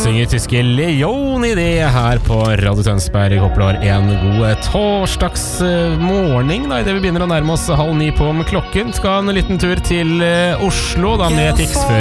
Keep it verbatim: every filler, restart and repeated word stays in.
synger tyske Leon i det her på Radio Tønsberg. Håper du har en god torsdagsmorgen da, i det vi begynner å nærme oss halv ni på om klokken. Skal en liten tur til Oslo da med Tix før